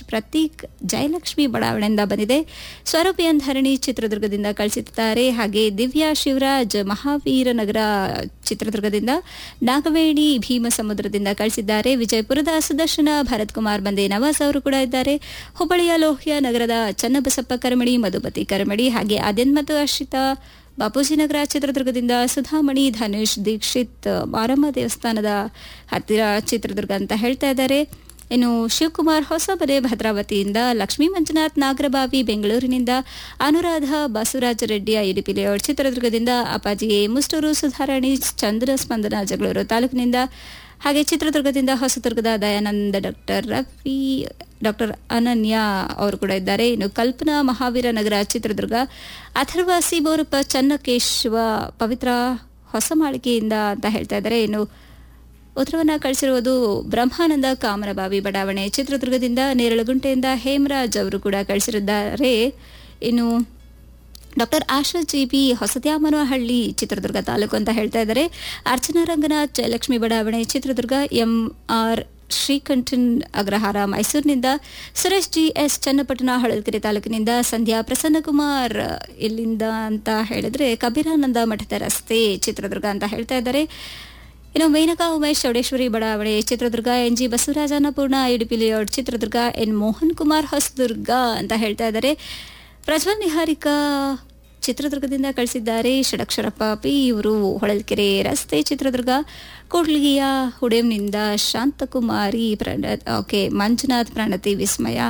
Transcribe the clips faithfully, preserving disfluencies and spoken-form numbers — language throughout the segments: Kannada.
ಪ್ರತೀಕ್ ಜಯಲಕ್ಷ್ಮಿ ಬಡಾವಣೆಯಿಂದ ಬಂದಿದೆ. ಸ್ವರೂಪ್ ಎನ್ ಧರಣಿ ಚಿತ್ರದುರ್ಗದಿಂದ ಕಳಿಸಿದ್ದಾರೆ. ಹಾಗೆ ದಿವ್ಯಾ ಶಿವರಾಜ್ ಮಹಾವೀರನಗರ ಚಿತ್ರದುರ್ಗದಿಂದ, ನಾಗವೇಣಿ ಭೀಮಸಮುದ್ರದಿಂದ ಕಳಿಸಿದ್ದಾರೆ. ವಿಜಯಪುರದ ಸುದರ್ಶನ ಭರತ್ ಕುಮಾರ್ ಬಂದೆ ನವಾಜ್ ಅವರು ಕೂಡ ಇದ್ದಾರೆ. ಹುಬ್ಬಳ್ಳಿಯ ಲೋಹ್ಯ ನಗರದ ಚನ್ನಬಸಪ್ಪ ಕರಮಡಿ, ಮಧುಪತಿ ಕರಮಡಿ, ಹಾಗೆ ಆದ್ಯನ್ ಮತ್ತು ಅರ್ಷಿತಾ ಬಾಪೂಜಿನಗರ ಚಿತ್ರದುರ್ಗದಿಂದ, ಸುಧಾಮಣಿ ಧನುಷ್ ದೀಕ್ಷಿತ್ ಮಾರಮ್ಮ ದೇವಸ್ಥಾನದ ಹತ್ತಿರ ಚಿತ್ರದುರ್ಗ ಅಂತ ಹೇಳ್ತಾ ಇದ್ದಾರೆ. ಇನ್ನು ಶಿವಕುಮಾರ್ ಹೊಸಬರೆ ಭದ್ರಾವತಿಯಿಂದ, ಲಕ್ಷ್ಮೀ ಮಂಜುನಾಥ್ ನಾಗರಬಾವಿ ಬೆಂಗಳೂರಿನಿಂದ, ಅನುರಾಧ ಬಸವರಾಜ ರೆಡ್ಡಿ ಐಡಿಪಿ ಲೇಔಟ್ ಚಿತ್ರದುರ್ಗದಿಂದ, ಅಪ್ಪಾಜಿ ಮುಷ್ಟೂರು ಸುಧಾರಾಣಿ ಚಂದ್ರ ಸ್ಪಂದನ ಜಗಳೂರು ತಾಲೂಕಿನಿಂದ, ಹಾಗೆ ಚಿತ್ರದುರ್ಗದಿಂದ ಹೊಸದುರ್ಗದ ದಯಾನಂದ ಡಾಕ್ಟರ್ ರವಿ ಡಾಕ್ಟರ್ ಅನನ್ಯ ಅವರು ಕೂಡ ಇದ್ದಾರೆ. ಇನ್ನು ಕಲ್ಪನಾ ಮಹಾವೀರ ನಗರ ಚಿತ್ರದುರ್ಗ, ಅಥರ್ವ ಸಿ ಬೋರಪ್ಪ ಚನ್ನಕೇಶವ ಪವಿತ್ರ ಹೊಸಮಾಳಿಕೆಯಿಂದ ಅಂತ ಹೇಳ್ತಾ ಇದ್ದಾರೆ. ಇನ್ನು ಉತ್ತರವನ್ನು ಕಳಿಸಿರುವುದು ಬ್ರಹ್ಮಾನಂದ ಕಾಮನಬಾವಿ ಬಡಾವಣೆ ಚಿತ್ರದುರ್ಗದಿಂದ, ನೇರಳಗುಂಟೆಯಿಂದ ಹೇಮರಾಜ್ ಅವರು ಕೂಡ ಕಳಿಸಿರುತ್ತಾರೆ. ಇನ್ನು ಡಾಕ್ಟರ್ ಆಶಾ ಜಿ ಬಿ ಹೊಸದ್ಯಾಮನಹಳ್ಳಿ ಚಿತ್ರದುರ್ಗ ತಾಲೂಕು ಅಂತ ಹೇಳ್ತಾ ಇದ್ದಾರೆ. ಅರ್ಚನಾ ರಂಗನಾಥ್ ಜಯಲಕ್ಷ್ಮಿ ಬಡಾವಣೆ ಚಿತ್ರದುರ್ಗ, ಎಂ ಆರ್ ಶ್ರೀಕಂಠನ್ ಅಗ್ರಹಾರ ಮೈಸೂರಿನಿಂದ, ಸುರೇಶ್ ಜಿ ಎಸ್ ಚನ್ನಪಟ್ಟಣ ಹೊಳಲ್ಕೆರೆ ತಾಲೂಕಿನಿಂದ, ಸಂಧ್ಯಾ ಪ್ರಸನ್ನಕುಮಾರ್ ಇಲ್ಲಿಂದ ಅಂತ ಹೇಳಿದ್ರೆ ಕಬೀರಾನಂದ ಮಠದ ರಸ್ತೆ ಚಿತ್ರದುರ್ಗ ಅಂತ ಹೇಳ್ತಾ ಇದ್ದಾರೆ. ಇನ್ನು ಮೇನಕಾ ಉಮೇಶ್ ಚೌಡೇಶ್ವರಿ ಬಡಾವಣೆ Chitradurga, N G Basavaraj Annapurna IDP layout Chitradurga, N Mohan Kumar Hosadurga ಅಂತ ಹೇಳ್ತಾ ಇದ್ದಾರೆ. ಪ್ರಜ್ವಲ್ ನಿಹಾರಿಕಾ ಚಿತ್ರದುರ್ಗದಿಂದ ಕಳಿಸಿದ್ದಾರೆ. ಷಡಕ್ಷರಪ್ಪ ಪಿ ಇವರು ಹೊಳಲ್ಕೆರೆ ರಸ್ತೆ ಚಿತ್ರದುರ್ಗ, ಕೂಡ್ಲಿಗಿಯ ಹುಡೇಮ್ನಿಂದ ಶಾಂತಕುಮಾರಿ ಪ್ರಣತ್ ಓಕೆ ಮಂಜುನಾಥ್ ಪ್ರಣತಿ ವಿಸ್ಮಯ.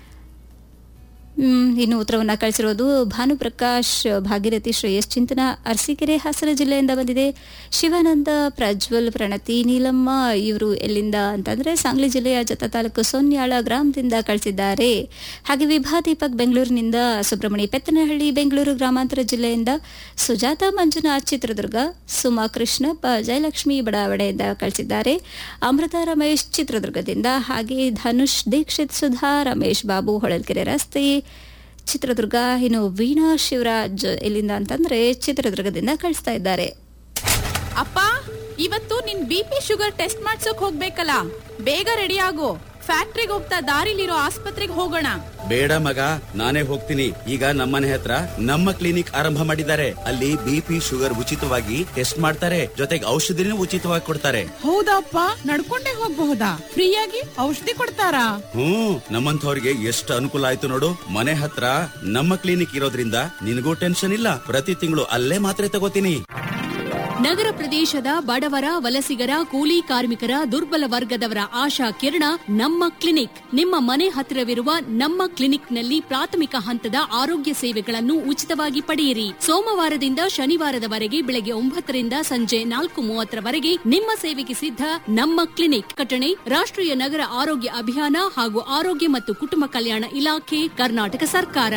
ಇನ್ನು ಉತ್ತರವನ್ನು ಕಳಿಸಿರೋದು ಭಾನುಪ್ರಕಾಶ್ ಭಾಗೀರಥಿ ಶ್ರೇಯಸ್ ಚಿಂತನ ಅರಸೀಕೆರೆ ಹಾಸನ ಜಿಲ್ಲೆಯಿಂದ ಬಂದಿದೆ. ಶಿವಾನಂದ ಪ್ರಜ್ವಲ್ ಪ್ರಣತಿ ನೀಲಮ್ಮ ಇವರು ಎಲ್ಲಿಂದ ಅಂತಂದ್ರೆ ಸಾಂಗ್ಲಿ ಜಿಲ್ಲೆಯ ಜತ ತಾಲೂಕು ಸೋನ್ಯಾಳ ಗ್ರಾಮದಿಂದ ಕಳಿಸಿದ್ದಾರೆ. ಹಾಗೆ ವಿಭಾ ದೀಪಕ್ ಬೆಂಗಳೂರಿನಿಂದ, ಸುಬ್ರಹ್ಮಣಿ ಪೆತ್ತನಹಳ್ಳಿ ಬೆಂಗಳೂರು ಗ್ರಾಮಾಂತರ ಜಿಲ್ಲೆಯಿಂದ, ಸುಜಾತ ಮಂಜುನಾಥ್ ಚಿತ್ರದುರ್ಗ, ಸುಮಾ ಕೃಷ್ಣಪ್ಪ ಜಯಲಕ್ಷ್ಮಿ ಬಡಾವಣೆಯಿಂದ ಕಳಿಸಿದ್ದಾರೆ. ಅಮೃತ ರಮೇಶ್ ಚಿತ್ರದುರ್ಗದಿಂದ, ಹಾಗೆ ಧನುಷ್ ದೀಕ್ಷಿತ್ ಸುಧಾ ರಮೇಶ್ ಬಾಬು ಹೊಳಲ್ಕೆರೆ ರಸ್ತೆ ಚಿತ್ರದುರ್ಗ. ಇನ್ನು ವೀಣಾ ಶಿವರಾಜ್ ಎಲ್ಲಿಂದ ಅಂತಂದ್ರೆ ಚಿತ್ರದುರ್ಗದಿಂದ ಕಳಿಸ್ತಾ ಇದ್ದಾರೆ. ಅಪ್ಪ, ಇವತ್ತು ನಿನ್ ಬಿ ಪಿ ಶುಗರ್ ಟೆಸ್ಟ್ ಮಾಡ್ಸೋಕ್ ಹೋಗ್ಬೇಕಲ್ಲ, ಬೇಗ ರೆಡಿ ಆಗು. ಫ್ಯಾಕ್ಟ್ರಿಗೆ ಹೋಗ್ತಾ ದಾರಿಲಿರೋ ಆಸ್ಪತ್ರೆಗೆ ಹೋಗೋಣ. ಬೇಡ ಮಗ, ನಾನೇ ಹೋಗ್ತೀನಿ. ಈಗ ನಮ್ಮನೆ ಹತ್ರ ನಮ್ಮ ಕ್ಲಿನಿಕ್ ಆರಂಭ ಮಾಡಿದ್ದಾರೆ. ಅಲ್ಲಿ ಬಿಪಿ ಶುಗರ್ ಉಚಿತವಾಗಿ ಟೆಸ್ಟ್ ಮಾಡ್ತಾರೆ, ಜೊತೆಗೆ ಔಷಧಿನೂ ಉಚಿತವಾಗಿ ಕೊಡ್ತಾರೆ. ಹೌದಪ್ಪ, ನಡ್ಕೊಂಡೇ ಹೋಗ್ಬಹುದಾ? ಫ್ರೀಯಾಗಿ ಔಷಧಿ ಕೊಡ್ತಾರಾ? ಹ್ಮ್, ನಮ್ಮಂಥವ್ರಿಗೆ ಎಷ್ಟು ಅನುಕೂಲ ಆಯ್ತು ನೋಡು. ಮನೆ ಹತ್ರ ನಮ್ಮ ಕ್ಲಿನಿಕ್ ಇರೋದ್ರಿಂದ ನಿನಗೂ ಟೆನ್ಷನ್ ಇಲ್ಲ. ಪ್ರತಿ ತಿಂಗಳು ಅಲ್ಲೇ ಮಾತ್ರೆ ತಗೋತೀನಿ. ನಗರ ಪ್ರದೇಶದ ಬಡವರ, ವಲಸಿಗರ, ಕೂಲಿ ಕಾರ್ಮಿಕರ, ದುರ್ಬಲ ವರ್ಗದವರ ಆಶಾ ಕಿರಣ ನಮ್ಮ ಕ್ಲಿನಿಕ್. ನಿಮ್ಮ ಮನೆ ಹತ್ತಿರವಿರುವ ನಮ್ಮ ಕ್ಲಿನಿಕ್ನಲ್ಲಿ ಪ್ರಾಥಮಿಕ ಹಂತದ ಆರೋಗ್ಯ ಸೇವೆಗಳನ್ನು ಉಚಿತವಾಗಿ ಪಡೆಯಿರಿ. ಸೋಮವಾರದಿಂದ ಶನಿವಾರದವರೆಗೆ ಬೆಳಗ್ಗೆ ಒಂಬತ್ತರಿಂದ ಸಂಜೆ ನಾಲ್ಕು ಮೂವತ್ತರವರೆಗೆ ನಿಮ್ಮ ಸೇವೆಗೆ ಸಿದ್ಧ ನಮ್ಮ ಕ್ಲಿನಿಕ್. ಕಟಣೆ ರಾಷ್ಟ್ರೀಯ ನಗರ ಆರೋಗ್ಯ ಅಭಿಯಾನ ಹಾಗೂ ಆರೋಗ್ಯ ಮತ್ತು ಕುಟುಂಬ ಕಲ್ಯಾಣ ಇಲಾಖೆ, ಕರ್ನಾಟಕ ಸರ್ಕಾರ.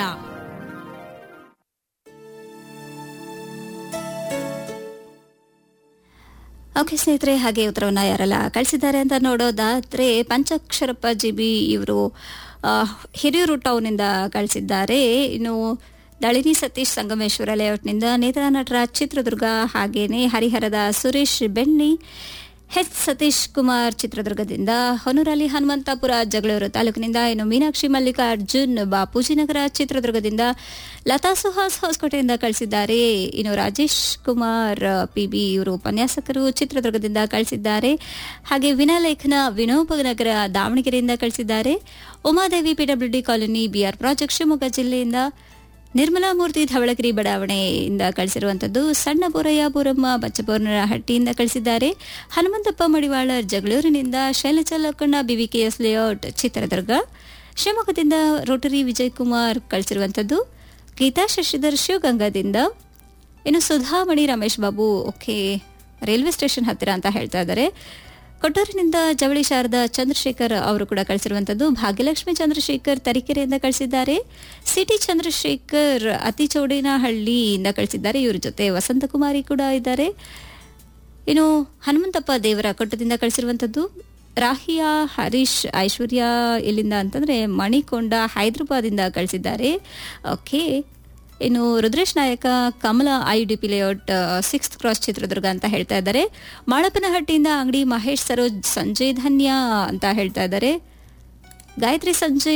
ಓಕೆ ಸ್ನೇಹಿತರೆ, ಹಾಗೆ ಉತ್ತರವನ್ನು ಯಾರೆಲ್ಲ ಕಳಿಸಿದ್ದಾರೆ ಅಂತ ನೋಡೋದಾದ್ರೆ ಪಂಚಾಕ್ಷರಪ್ಪ ಜಿ ಬಿ ಇವರು ಹಿರಿಯೂರು ಟೌನಿಂದ ಕಳಿಸಿದ್ದಾರೆ. ಇನ್ನು ದಳಿನಿ ಸತೀಶ್ ಸಂಗಮೇಶ್ವರ ಲೇಔಟ್ನಿಂದ, ನೇತ್ರ ನಟರಾಜ್ ಚಿತ್ರದುರ್ಗ, ಹಾಗೇನೆ ಹರಿಹರದ ಸುರೇಶ್ ಬೆಣ್ಣಿ, ಎಚ್ ಸತೀಶ್ ಕುಮಾರ್ ಚಿತ್ರದುರ್ಗದಿಂದ, ಹೊನೂರಲ್ಲಿ ಹನುಮಂತಪುರ ಜಗಳೂರು ತಾಲೂಕಿನಿಂದ, ಇನ್ನು ಮೀನಾಕ್ಷಿ ಮಲ್ಲಿಕಾರ್ಜುನ್ ಬಾಪೂಜಿನಗರ ಚಿತ್ರದುರ್ಗದಿಂದ, ಲತಾ ಸುಹಾಸ್ ಹೊಸಕೋಟೆಯಿಂದ ಕಳಿಸಿದ್ದಾರೆ. ಇನ್ನು ರಾಜೇಶ್ ಕುಮಾರ್ ಪಿ ಬಿ ಇವರು ಉಪನ್ಯಾಸಕರು ಚಿತ್ರದುರ್ಗದಿಂದ ಕಳಿಸಿದ್ದಾರೆ. ಹಾಗೆ ವಿನಾಲೇಖನ ವಿನೋಬನಗರ ದಾವಣಗೆರೆಯಿಂದ ಕಳಿಸಿದ್ದಾರೆ. Umadevi PWD colony B R project Shivamogga ಜಿಲ್ಲೆಯಿಂದ, ನಿರ್ಮಲಾ ಮೂರ್ತಿ ಧವಳಗಿರಿ ಬಡಾವಣೆಯಿಂದ ಕಳಿಸಿರುವಂತದ್ದು, ಸಣ್ಣ ಬೋರಯ್ಯ ಬೋರಮ್ಮ ಬಚ್ಚಪೋರ್ನಹಟ್ಟಿಯಿಂದ ಕಳಿಸಿದ್ದಾರೆ. ಹನುಮಂತಪ್ಪ ಮಡಿವಾಳರ್ ಜಗಳೂರಿನಿಂದ, ಶೈಲಜಾ ಲಕ್ಕಣ್ಣ ಬಿವಿಕೆಎಸ್ ಲೇಔಟ್ ಚಿತ್ರದುರ್ಗ, ಶಿವಮೊಗ್ಗದಿಂದ ರೋಟರಿ ವಿಜಯ್ ಕುಮಾರ್ ಕಳಿಸಿರುವಂತದ್ದು, ಗೀತಾ ಶಶಿಧರ್ ಶಿವಗಂಗಾದಿಂದ, ಇನ್ನು Sudhamani Ramesh Babu okay railway station ಹತ್ತಿರ ಅಂತ ಹೇಳ್ತಾ ಇದ್ದಾರೆ. ಕೊಟ್ಟೂರಿನಿಂದ ಜವಳಿ ಶಾರದಾ ಚಂದ್ರಶೇಖರ್ ಅವರು ಕೂಡ ಕಳಿಸಿರುವಂತದ್ದು, ಭಾಗ್ಯಲಕ್ಷ್ಮಿ ಚಂದ್ರಶೇಖರ್ ತರೀಕೆರೆಯಿಂದ ಕಳಿಸಿದ್ದಾರೆ. ಸಿಟಿ ಚಂದ್ರಶೇಖರ್ ಅತಿಚೌಡೇನಹಳ್ಳಿಯಿಂದ ಕಳಿಸಿದ್ದಾರೆ. ಇವ್ರ ಜೊತೆ ವಸಂತಕುಮಾರಿ ಕೂಡ ಇದ್ದಾರೆ. ಇನ್ನು ಹನುಮಂತಪ್ಪ ದೇವರ ಕೊಟ್ಟದಿಂದ ಕಳಿಸಿರುವಂತದ್ದು, ರಾಹಿಯಾ ಹರೀಶ್ ಐಶ್ವರ್ಯ ಎಲ್ಲಿಂದ ಅಂತಂದ್ರೆ ಮಣಿಕೊಂಡ ಹೈದರಾಬಾದಿಂದ ಕಳಿಸಿದ್ದಾರೆ. ಓಕೆ, ಇನ್ನು ರುದ್ರೇಶ್ ನಾಯಕ ಕಮಲ IDP layout sixth cross Chitradurga ಅಂತ ಹೇಳ್ತಾ ಇದ್ದಾರೆ. ಮಾಳಪ್ಪನಹಟ್ಟಿಯಿಂದ ಅಂಗಡಿ ಮಹೇಶ್ ಸರೋಜ್ ಸಂಜಯ್ ಧನ್ಯ ಅಂತ ಹೇಳ್ತಾ ಇದ್ದಾರೆ. ಗಾಯತ್ರಿ ಸಂಜಯ್